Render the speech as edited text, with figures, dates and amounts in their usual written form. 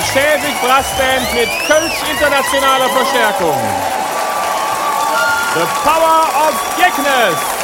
die Schäbig Brassband mit Kölsch internationaler Verstärkung. The Power of Geknes.